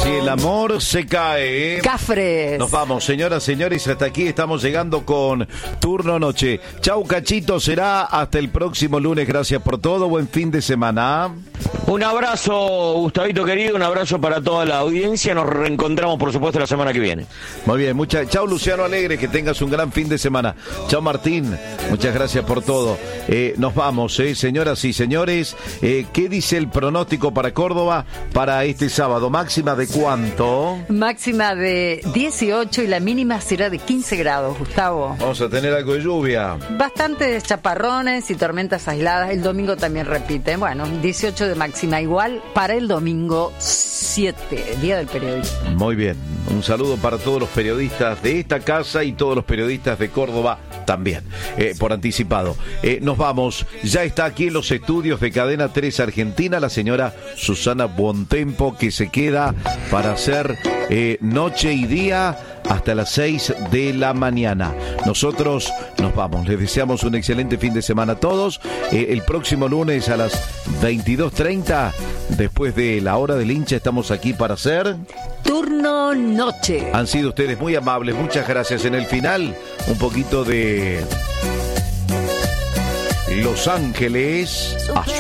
Si el amor se cae. Cafres. Nos vamos, señoras, señores, hasta aquí estamos llegando con Turno Noche. Chau, Cachito, será hasta el próximo lunes. Gracias por todo, buen fin de semana. Un abrazo, Gustavito querido, un abrazo para toda la audiencia. Nos reencontramos, por supuesto, la semana que viene. Muy bien, chau, Luciano Alegre, que tengas un gran fin de semana. Chau, Martín, muchas gracias por todo. Nos vamos, señoras y señores. ¿Qué dice el pronóstico para Córdoba para este sábado? ¿Máxima de cuánto? Máxima de 18 y la mínima será de 15 grados, Gustavo. Vamos a tener algo de lluvia. Bastantes chaparrones y tormentas aisladas. El domingo también repite. Bueno, 18 de máxima, igual para el domingo 7, Día del Periodista. Muy bien, un saludo para todos los periodistas de esta casa y todos los periodistas de Córdoba también, por anticipado. Nos vamos, ya está aquí en los estudios de Cadena 3 Argentina la señora Susana Buontempo, que se queda para hacer noche y día hasta las 6 de la mañana. Nosotros nos vamos, les deseamos un excelente fin de semana a todos. El próximo lunes a las 22:30, después de la hora del hincha, estamos aquí para hacer Turno Noche. Han sido ustedes muy amables, muchas gracias. En el final, un poquito de Los Ángeles Azules.